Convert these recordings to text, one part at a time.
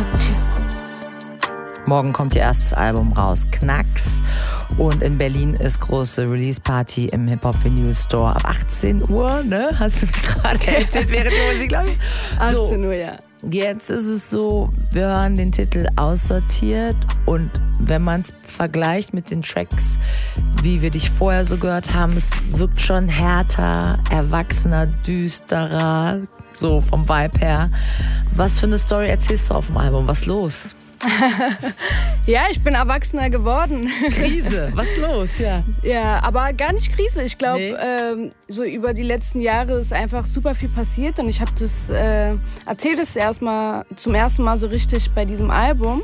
Morgen kommt ihr erstes Album raus, Knacks. Und in Berlin ist große Release-Party im Hip-Hop-Vinyl Store ab 18 Uhr, ne? Hast du mir gerade erzählt, während der Musik, glaube ich. 18 Uhr, ja. Jetzt ist es so, wir hören den Titel Aussortiert und wenn man es vergleicht mit den Tracks, wie wir dich vorher so gehört haben, es wirkt schon härter, erwachsener, düsterer, so vom Vibe her. Was für eine Story erzählst du auf dem Album? Was ist los? Ja, ich bin erwachsener geworden. Krise, was ist los? Ja, ja, aber gar nicht Krise. Ich glaube, so über die letzten Jahre ist einfach super viel passiert und ich habe das erzählt es zum ersten Mal so richtig bei diesem Album.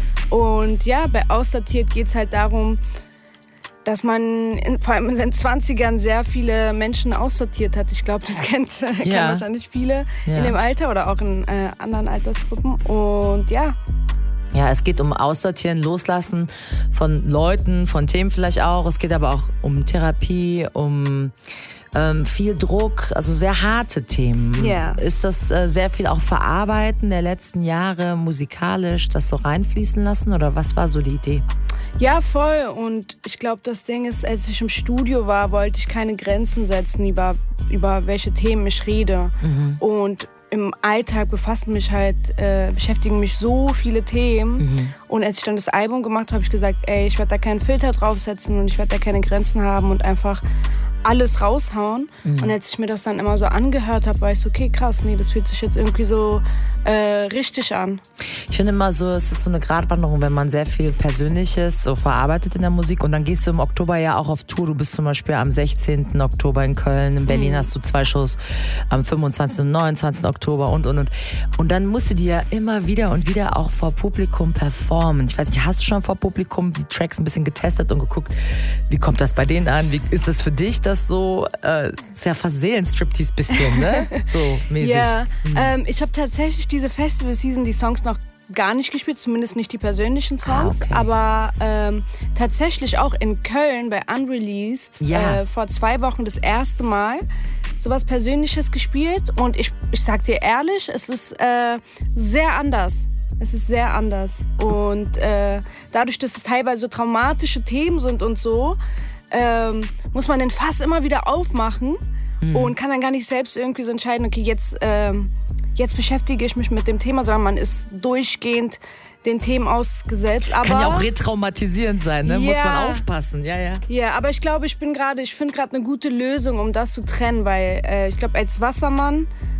Und ja, bei Aussortiert geht es halt darum, dass man vor allem in den 20ern sehr viele Menschen aussortiert hat. Ich glaube, das kennen wahrscheinlich viele in dem Alter oder auch in anderen Altersgruppen. Und ja. Ja, es geht um Aussortieren, Loslassen von Leuten, von Themen vielleicht auch. Es geht aber auch um Therapie, um viel Druck, also sehr harte Themen. Yeah. Ist das sehr viel auch Verarbeiten der letzten Jahre musikalisch, das so reinfließen lassen oder was war so die Idee? Ja, voll. Und ich glaube, das Ding ist, als ich im Studio war, wollte ich keine Grenzen setzen, über welche Themen ich rede. Und im Alltag beschäftigen mich so viele Themen. Und als ich dann das Album gemacht habe, habe ich gesagt, ey, ich werde da keinen Filter draufsetzen und ich werde da keine Grenzen haben und einfach alles raushauen. Und als ich mir das dann immer so angehört habe, war ich so, okay, krass, nee, das fühlt sich jetzt irgendwie so richtig an. Ich finde immer so, es ist so eine Gratwanderung, wenn man sehr viel Persönliches so verarbeitet in der Musik und dann gehst du im Oktober ja auch auf Tour. Du bist zum Beispiel am 16. Oktober in Köln, in Berlin hast du 2 Shows am 25. und 29. Oktober und. Und dann musst du die ja immer wieder und wieder auch vor Publikum performen. Ich weiß nicht, hast du schon vor Publikum die Tracks ein bisschen getestet und geguckt, wie kommt das bei denen an? Wie ist das für dich, das so sehr Verseelen-Striptease bisschen, ne? So mäßig. Ja, ich habe tatsächlich diese Festival-Season die Songs noch gar nicht gespielt, zumindest nicht die persönlichen Songs, okay. Aber tatsächlich auch in Köln bei Unreleased vor 2 Wochen das erste Mal sowas Persönliches gespielt und ich sag dir ehrlich, es ist sehr anders. Es ist sehr anders und dadurch, dass es teilweise so traumatische Themen sind und so, muss man den Fass immer wieder aufmachen und kann dann gar nicht selbst irgendwie so entscheiden, okay, jetzt beschäftige ich mich mit dem Thema, sondern man ist durchgehend den Themen ausgesetzt. Aber kann ja auch retraumatisierend sein, ne? Muss man aufpassen. Ja, aber ich glaube, ich finde gerade eine gute Lösung, um das zu trennen, weil ich glaube, als Wassermann